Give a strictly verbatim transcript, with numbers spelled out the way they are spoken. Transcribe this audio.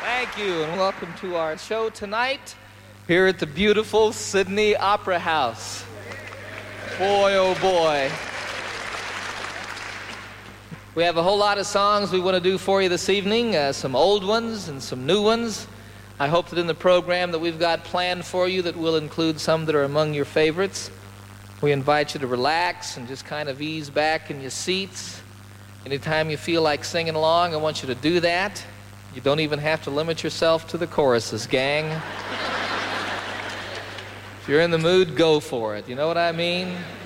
Thank you, and welcome to our show tonight here at the beautiful Sydney Opera House. Boy, oh boy. We have a whole lot of songs we want to do for you this evening, uh, some old ones and some new ones. I hope that in the program that we've got planned for you that will include some that are among your favorites. We invite you to relax and just kind of ease back in your seats. Anytime you feel like singing along, I want you to do that. You don't even have to limit yourself to the choruses, gang. If you're in the mood, go for it. You know what I mean?